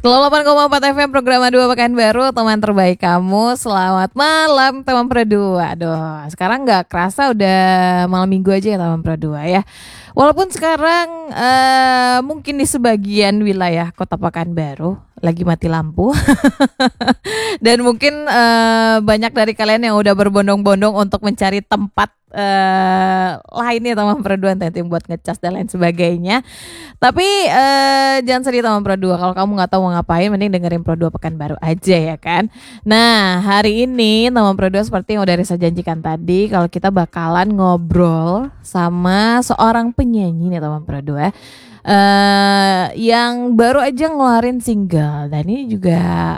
108,4 FM program 2 Pekanbaru, teman terbaik kamu. Selamat malam teman Pro 2. Aduh, sekarang gak kerasa udah malam minggu aja ya teman Pro 2 ya. Walaupun sekarang mungkin di sebagian wilayah Kota Pekanbaru lagi mati lampu. Dan mungkin banyak dari kalian yang udah berbondong-bondong untuk mencari tempat lainnya teman Pro 2 nanti buat ngecas dan lain sebagainya. Tapi jangan sedih teman Pro 2, kalau kamu gak tahu mau ngapain mending dengerin Pro 2 Pekanbaru aja ya kan. Nah hari ini teman Pro 2 seperti yang udah Risa janjikan tadi, kalau kita bakalan ngobrol sama seorang penyanyi nih teman Pro 2 yang baru aja ngeluarin single. Dan ini juga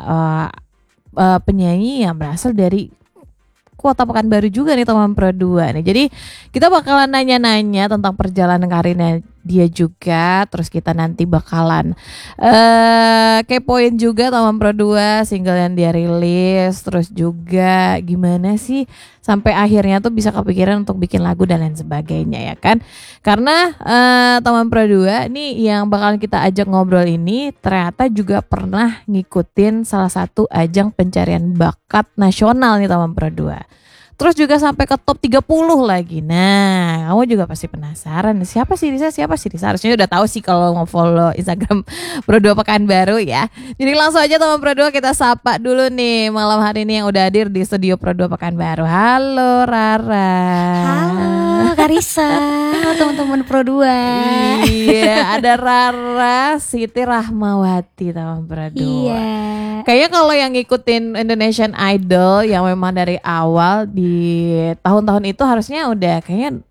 penyanyi yang berasal dari Kota Pekanbaru juga nih teman Pro 2 nih. Jadi kita bakalan nanya-nanya tentang perjalanan karirnya dia juga. Terus kita nanti bakalan kepoin juga teman Pro 2 single yang dia rilis. Terus juga gimana sih sampai akhirnya tuh bisa kepikiran untuk bikin lagu dan lain sebagainya ya kan. Karena teman Pro 2 nih yang bakalan kita ajak ngobrol ini ternyata juga pernah ngikutin salah satu ajang pencarian bakat nasional nih teman Pro 2. Terus juga sampai ke top 30 lagi. Nah, kamu juga pasti penasaran siapa sih Risa? Harusnya udah tahu sih kalau mau follow Instagram Pro 2 Pekanbaru ya. Jadi langsung aja teman Pro 2 kita sapa dulu nih malam hari ini yang udah hadir di studio Pro 2 Pekanbaru. Halo Rara. Halo Karisa, teman-teman Pro 2. Iya, ada Rara Siti Rahmawati teman Pro 2. Iya. Kayaknya kalau yang ngikutin Indonesian Idol yang memang dari awal di tahun-tahun itu harusnya udah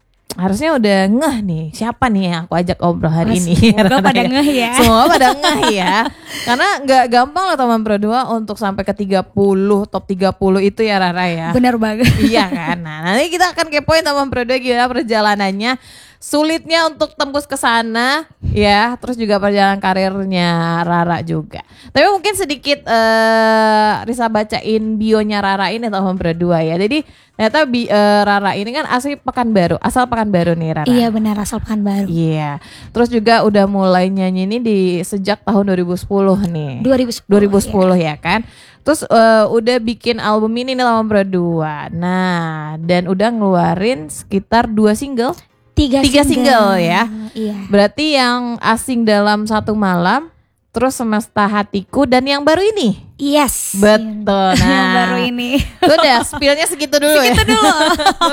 ngeh nih siapa nih yang aku ajak ngobrol hari ini. Semoga pada ngeh ya. Semua pada ngeh ya. Karena nggak gampang loh teman Pro 2 untuk sampai ke 30 top 30 itu ya Rara ya. Benar banget. Iya kan. Nah, nanti kita akan kepoin teman Pro 2 gimana perjalanannya. Sulitnya untuk tembus ke sana ya, terus juga perjalanan karirnya Rara juga. Tapi mungkin sedikit Risa bacain bionya Rara ini teman Pro 2 ya. Jadi ternyata Rara ini kan asal Pekanbaru nih Rara. Iya benar, asal Pekanbaru. Iya. Terus juga udah mulai nyanyi ini sejak tahun 2010 nih. 2010 ya kan. Terus udah bikin album ini nih teman Pro 2. Nah, dan udah ngeluarin sekitar 2 single. Tiga single ya. Iya. Berarti yang Asing Dalam Satu Malam, terus Semesta Hatiku, dan yang baru ini. Yes. Betul. Nah, yang baru ini. Udah spillnya segitu dulu ya. Segitu dulu.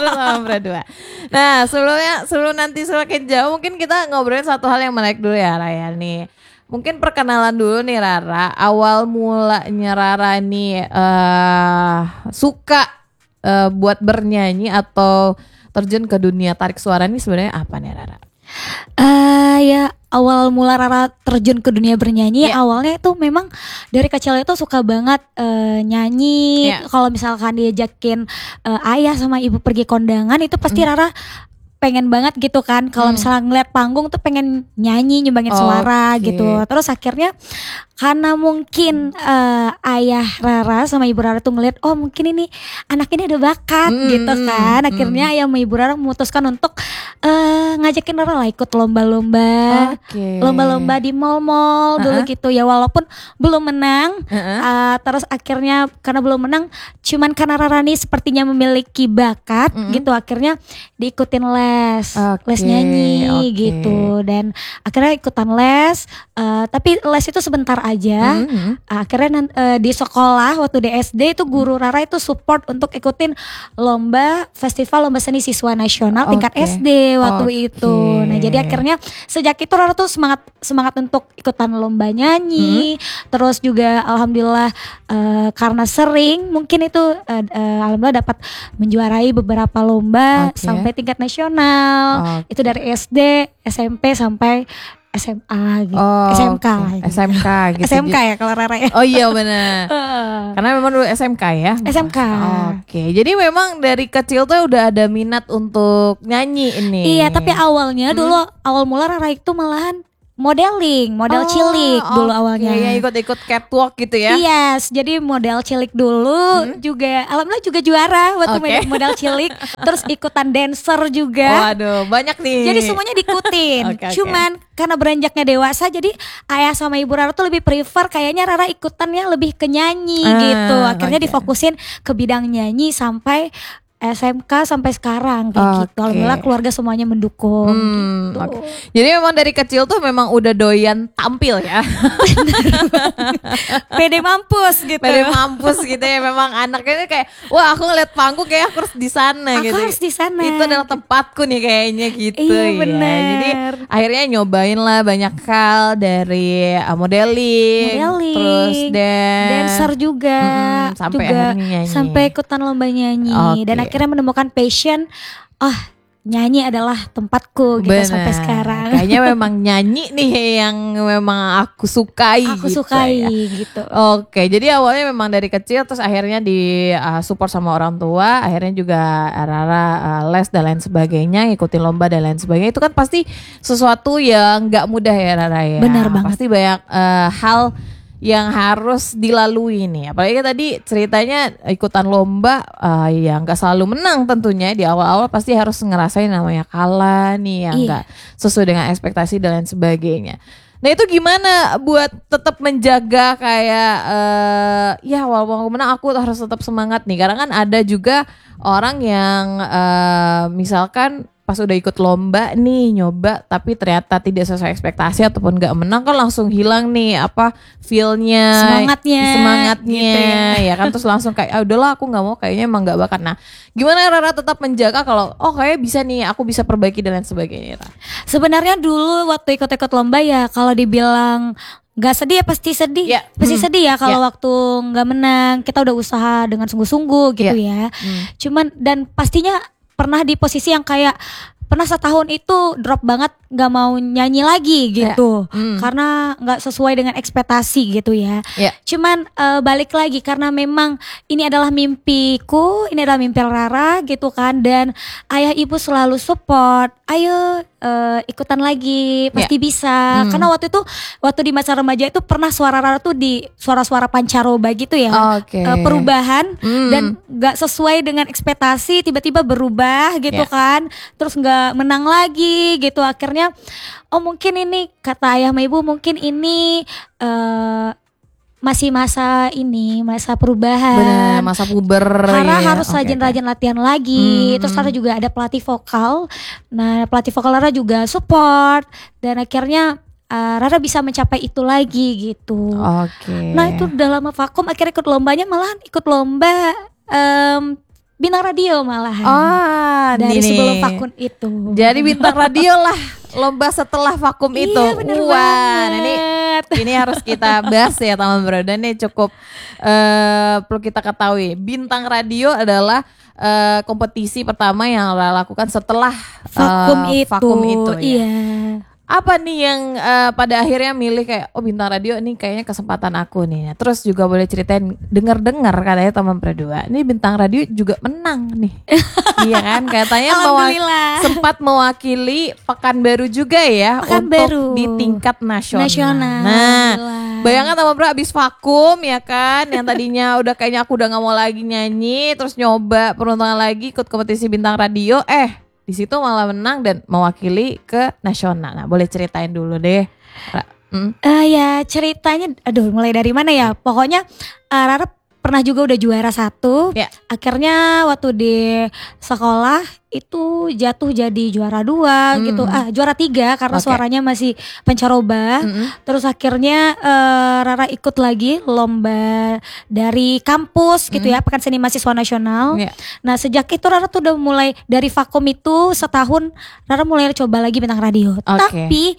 Nah sebelum nanti semakin jauh mungkin kita ngobrolin satu hal yang menarik dulu ya Raya nih. Mungkin perkenalan dulu nih Rara. Awal mulanya Rara nih suka buat bernyanyi atau terjun ke dunia tarik suara ini sebenarnya apa nih Rara? Ya awal mula Rara terjun ke dunia bernyanyi awalnya itu memang dari kecil itu suka banget nyanyi. Kalau misalkan diajakin ayah sama ibu pergi kondangan itu pasti Rara pengen banget gitu kan. Kalau misalnya ngeliat panggung tuh pengen nyanyi, nyumbangin suara gitu. Terus akhirnya karena mungkin ayah Rara sama ibu Rara tuh ngeliat mungkin ini anak ini ada bakat gitu kan. Akhirnya ayah sama ibu Rara memutuskan untuk ngajakin Rara lah ikut lomba-lomba. Lomba-lomba di mall-mall dulu gitu ya. Walaupun belum menang terus akhirnya karena belum menang, cuman karena Rara nih sepertinya memiliki bakat gitu, akhirnya diikutin les nyanyi gitu. Dan akhirnya ikutan les, tapi les itu sebentar aja. Akhirnya di sekolah waktu di SD itu guru Rara itu support untuk ikutin festival lomba seni siswa nasional tingkat SD waktu itu. Nah jadi akhirnya sejak itu Rara tuh semangat untuk ikutan lomba nyanyi. Terus juga alhamdulillah karena sering mungkin itu alhamdulillah dapat menjuarai beberapa lomba sampai tingkat nasional. Itu dari SD, SMP sampai SMA gitu. SMK gitu. SMK ya kalau Rara ya. Oh iya benar. Karena memang dulu SMK ya. SMK. Oke. Jadi memang dari kecil tuh udah ada minat untuk nyanyi ini. Iya, tapi awalnya dulu awal mula Rara itu malahan model cilik dulu awalnya. Iya, ikut-ikut catwalk gitu ya. Yes, jadi model cilik dulu juga alhamdulillah juga juara waktu model cilik, terus ikutan dancer juga. Waduh, banyak nih. Jadi semuanya diikutin. Cuman karena beranjaknya dewasa jadi ayah sama ibu Rara tuh lebih prefer kayaknya Rara ikutannya lebih ke nyanyi gitu. Akhirnya difokusin ke bidang nyanyi sampai SMK sampai sekarang kayak gitu. Alhamdulillah keluarga semuanya mendukung gitu. Jadi memang dari kecil tuh memang udah doyan tampil ya. Pede mampus gitu. Pede mampus gitu ya. Memang anaknya kayak wah aku ngeliat panggung kayak aku harus di sana gitu. Aku harus di sana. Itu adalah tempatku nih kayaknya gitu. Iya bener. Ya. Jadi akhirnya nyobain lah banyak hal dari modeling, terus dancer juga, sampai akhirnya nyanyi. Sampai ikutan lomba nyanyi dan akhirnya menemukan passion. Nyanyi adalah tempatku gitu sampai sekarang. Kayaknya memang nyanyi nih yang memang aku sukai. Gitu. Oke, jadi awalnya memang dari kecil terus akhirnya di support sama orang tua, akhirnya juga Rara les dan lain sebagainya, ngikutin lomba dan lain sebagainya. Itu kan pasti sesuatu yang nggak mudah ya Rara ya. Benar banget. Pasti banyak hal yang harus dilalui nih. Apalagi tadi ceritanya ikutan lomba yang gak selalu menang tentunya. Di awal-awal pasti harus ngerasain namanya kalah nih yang gak sesuai dengan ekspektasi dan lain sebagainya. Nah itu gimana buat tetap menjaga kayak ya walaupun aku menang aku harus tetap semangat nih. Karena kan ada juga orang yang misalkan pas udah ikut lomba nih nyoba tapi ternyata tidak sesuai ekspektasi ataupun gak menang kan langsung hilang nih apa feelnya semangatnya gitu ya kan terus langsung kayak udahlah aku nggak mau kayaknya emang nggak bakat. Nah gimana Rara tetap menjaga kalau kayak bisa nih aku bisa perbaiki dan lain sebagainya. Sebenarnya dulu waktu ikut-ikut lomba ya kalau dibilang nggak sedih ya pasti sedih, pasti sedih ya kalau waktu nggak menang. Kita udah usaha dengan sungguh-sungguh gitu ya. Cuman dan pastinya pernah di posisi yang kayak pernah setahun itu drop banget nggak mau nyanyi lagi gitu karena nggak sesuai dengan ekspektasi gitu ya. Cuman balik lagi karena memang ini adalah mimpiku, ini adalah mimpi Rara gitu kan dan ayah ibu selalu support. Ayo ikutan lagi pasti bisa karena waktu di masa remaja itu pernah suara Rara tuh di suara-suara pancaroba gitu ya perubahan dan nggak sesuai dengan ekspektasi tiba-tiba berubah gitu kan terus nggak menang lagi gitu akhirnya mungkin ini kata ayah sama ibu mungkin ini masih masa perubahan. Bener, masa puber. Rara harus rajin-rajin latihan lagi. Terus Rara juga ada pelatih vokal. Nah pelatih vokal Rara juga support. Dan akhirnya Rara bisa mencapai itu lagi gitu. Nah itu udah lama vakum. Akhirnya ikut lombanya malahan ikut lomba bintang radio malahan. Dari sebelum vakum itu. Jadi bintang radio lah lomba setelah vakum itu. Iya bener banget. Ini harus kita bahas ya teman Broda. Ini cukup perlu kita ketahui. Bintang radio adalah kompetisi pertama yang Rara lakukan setelah vakum itu. Iya. Apa nih yang pada akhirnya milih kayak bintang radio ini kayaknya kesempatan aku nih. Terus juga boleh ceritain dengar katanya teman berdua. Ini bintang radio juga menang nih. Iya kan katanya sempat mewakili Pekanbaru juga ya untuk di tingkat nasional. Nah, bayangkan teman berdua abis vakum ya kan yang tadinya udah kayaknya aku udah nggak mau lagi nyanyi terus nyoba peruntungan lagi ikut kompetisi bintang radio di situ malah menang dan mewakili ke nasional. Nah, boleh ceritain dulu deh. Ya ceritanya, mulai dari mana ya? Pokoknya Rara pernah juga udah juara 1. Akhirnya waktu di sekolah itu jatuh jadi juara 2 gitu. Juara 3 karena suaranya masih pancaroba. Terus akhirnya Rara ikut lagi lomba dari kampus gitu ya, Pekan Seni Mahasiswa Nasional. Nah, sejak itu Rara tuh udah mulai dari vakum itu setahun Rara mulai coba lagi bintang radio. Tapi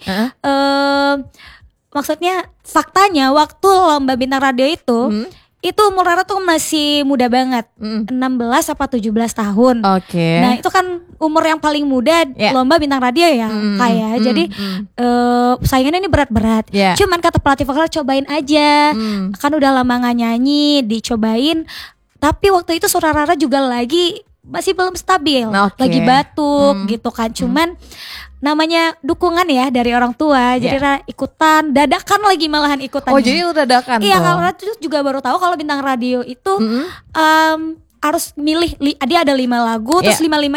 maksudnya faktanya waktu lomba bintang radio itu umur Rara tuh masih muda banget, 16 apa 17 tahun. Nah itu kan umur yang paling muda lomba bintang radio ya kayak. Jadi saingannya ini berat-berat. Cuman kata pelatih vokal cobain aja, kan udah lama gak nyanyi, dicobain. Tapi waktu itu suara Rara juga lagi masih belum stabil, Oke. lagi batuk gitu kan. Cuman namanya dukungan ya dari orang tua, jadi ikutan dadakan lagi malahan ikutan. Oh jadi udah dadakan Iya, tuh. kalau itu juga baru tahu kalau bintang radio itu harus milih dia ada 5 lagu terus 5-5